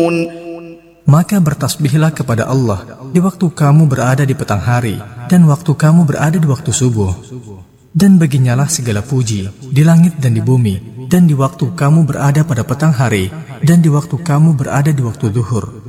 Maka bertasbihlah kepada Allah di waktu kamu berada di petang hari dan waktu kamu berada di waktu subuh. Dan baginyalah segala puji di langit dan di bumi, dan di waktu kamu berada pada petang hari dan di waktu kamu berada di waktu zuhur.